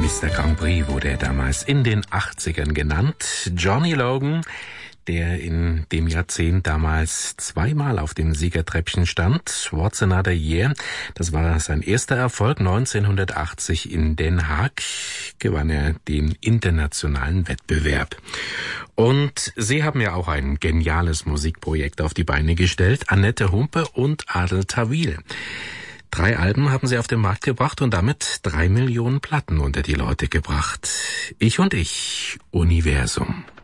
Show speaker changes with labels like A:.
A: Mr. Grand Prix wurde er damals in den 80ern genannt. Johnny Logan, der in dem Jahrzehnt damals zweimal auf dem Siegertreppchen stand. What's Another Year? Das war sein erster Erfolg. 1980 in Den Haag gewann er den internationalen Wettbewerb. Und sie haben ja auch ein geniales Musikprojekt auf die Beine gestellt. Annette Humpe und Adel Tawil. 3 Alben haben sie auf den Markt gebracht und damit 3 Millionen Platten unter die Leute gebracht. Ich und ich, Universum.